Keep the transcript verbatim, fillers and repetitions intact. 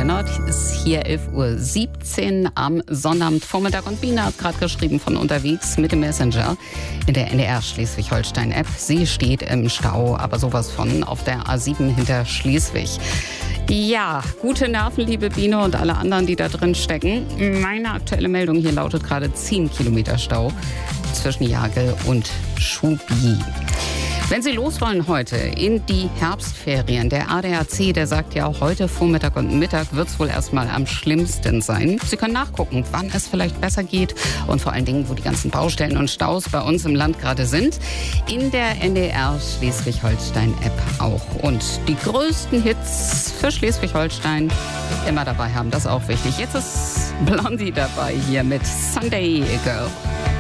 Lennart. Ist hier elf Uhr siebzehn am Sonnabendvormittag und Bina hat gerade geschrieben von unterwegs mit dem Messenger in der N D R Schleswig-Holstein-App. Sie steht im Stau, aber sowas von auf der A sieben hinter Schleswig. Ja, gute Nerven, liebe Biene und alle anderen, die da drin stecken. Meine aktuelle Meldung hier lautet gerade zehn Kilometer Stau zwischen Jagel und Schubi. Wenn Sie los wollen heute in die Herbstferien, der A D A C, der sagt ja auch heute Vormittag und Mittag wird es wohl erstmal am schlimmsten sein. Sie können nachgucken, wann es vielleicht besser geht und vor allen Dingen, wo die ganzen Baustellen und Staus bei uns im Land gerade sind. In der N D R Schleswig-Holstein-App auch. Und die größten Hits für Schleswig-Holstein immer dabei haben, das ist auch wichtig. Jetzt ist Blondie dabei hier mit Sunday Girl.